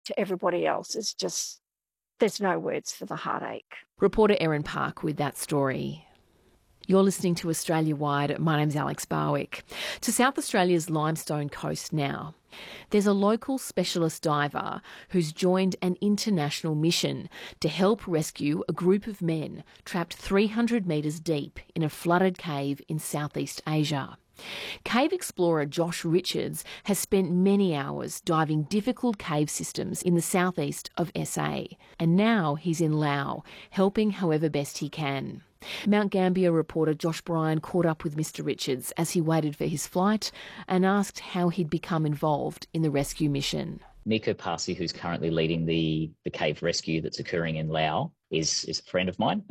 to everybody else is just, there's no words for the heartache. Reporter Erin Park with that story. You're listening to Australia Wide. My name's Alex Barwick. To South Australia's Limestone Coast now. There's a local specialist diver who's joined an international mission to help rescue a group of men trapped 300 metres deep in a flooded cave in Southeast Asia. Cave explorer Josh Richards has spent many hours diving difficult cave systems in the southeast of SA, and now he's in Laos, helping however best he can. Mount Gambier reporter Josh Bryan caught up with Mr Richards as he waited for his flight and asked how he'd become involved in the rescue mission. Nico Parsi, who's currently leading the cave rescue that's occurring in Laos, is a friend of mine.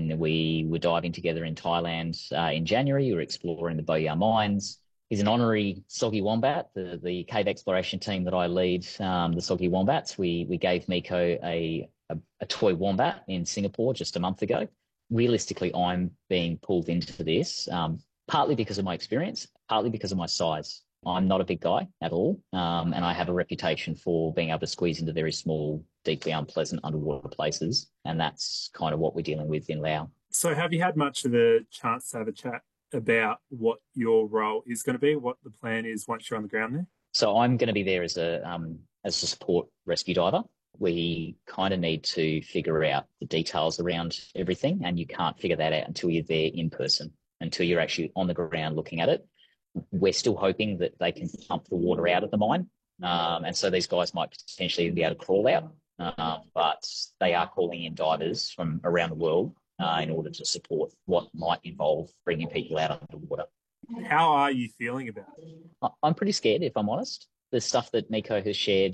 We were diving together in Thailand in January. We were exploring the Boyar mines. He's an honorary Soggy Wombat. The cave exploration team that I lead, the Soggy Wombats, we gave Miko a toy wombat in Singapore just a month ago. Realistically, I'm being pulled into this, partly because of my experience, partly because of my size. I'm not a big guy at all, and I have a reputation for being able to squeeze into very small, deeply unpleasant underwater places, and that's kind of what we're dealing with in Laos. So have you had much of a chance to have a chat about what your role is going to be, what the plan is once you're on the ground there? So I'm going to be there as a support rescue diver. We kind of need to figure out the details around everything, and you can't figure that out until you're there in person, until you're actually on the ground looking at it. We're still hoping that they can pump the water out of the mine, and so these guys might potentially be able to crawl out, but they are calling in divers from around the world in order to support what might involve bringing people out underwater. How are you feeling about it? I'm pretty scared, if I'm honest. The stuff that Miko has shared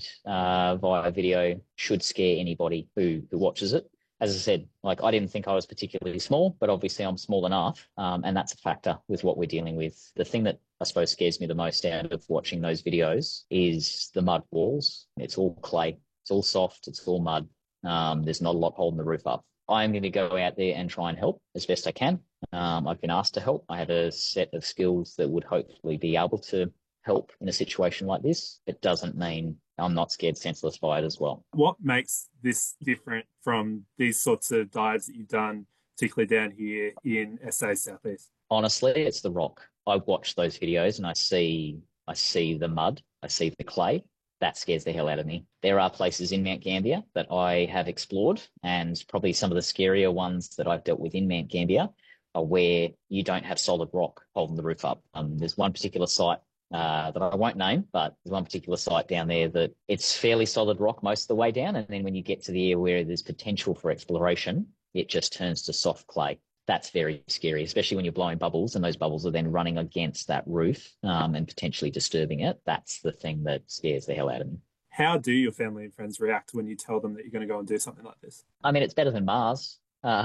via video should scare anybody who watches it. As I said, I didn't think I was particularly small, but obviously I'm small enough, and that's a factor with what we're dealing with. The thing that I suppose scares me the most out of watching those videos is the mud walls. It's all clay. It's all soft. It's all mud. There's not a lot holding the roof up. I'm going to go out there and try and help as best I can. I've been asked to help. I have a set of skills that would hopefully be able to help in a situation like this. It doesn't mean I'm not scared senseless by it as well. What makes this different from these sorts of dives that you've done, particularly down here in SA Southeast? Honestly, it's the rock. I watch those videos and I see the mud, I see the clay. That scares the hell out of me. There are places in Mount Gambier that I have explored, and probably some of the scarier ones that I've dealt with in Mount Gambier are where you don't have solid rock holding the roof up. There's one particular site that I won't name, but there's one particular site down there that it's fairly solid rock most of the way down, and then when you get to the area where there's potential for exploration, it just turns to soft clay. That's very scary, especially when you're blowing bubbles and those bubbles are then running against that roof and potentially disturbing it. That's the thing that scares the hell out of me. How do your family and friends react when you tell them that you're going to go and do something like this? I mean, it's better than Mars.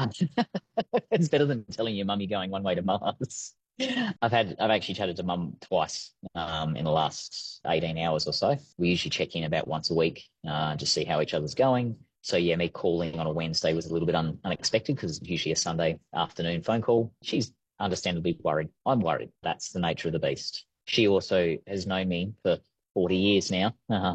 It's better than telling your mum you're going one way to Mars. I've actually chatted to mum twice in the last 18 hours or so. We usually check in about once a week, to see how each other's going. So yeah, me calling on a Wednesday was a little bit unexpected because it's usually a Sunday afternoon phone call. She's understandably worried. I'm worried. That's the nature of the beast. She also has known me for 40 years now,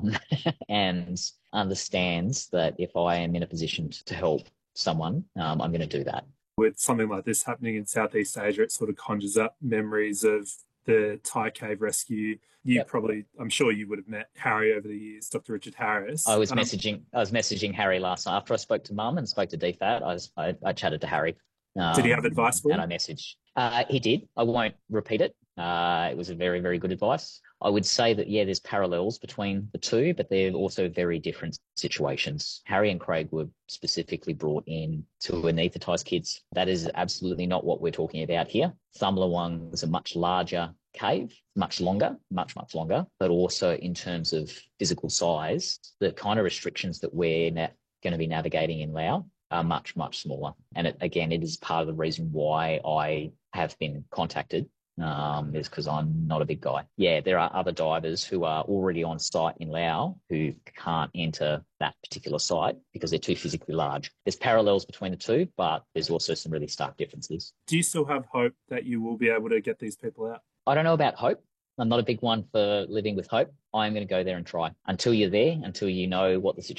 and understands that if I am in a position to help someone, I'm going to do that. With something like this happening in Southeast Asia, it sort of conjures up memories of the Thai cave rescue. I'm sure you would have met Harry over the years, Dr. Richard Harris. I was messaging Harry last night after I spoke to Mum and spoke to DFAT. I chatted to Harry. Did he have advice for you? And I messaged. He did. I won't repeat it. It was a very, very good advice. I would say that, yeah, there's parallels between the two, but they're also very different situations. Harry and Craig were specifically brought in to anaesthetise kids. That is absolutely not what we're talking about here. Thumb Luang is a much larger cave, much longer, much longer, but also in terms of physical size, the kind of restrictions that we're going to be navigating in Laos are much smaller. And it is part of the reason why I have been contacted, is because I'm not a big guy. Yeah, there are other divers who are already on site in Laos who can't enter that particular site because they're too physically large. There's parallels between the two, but there's also some really stark differences. Do you still have hope that you will be able to get these people out? I don't know about hope. I'm not a big one for living with hope. I'm going to go there and try. Until you're there, until you know what the situation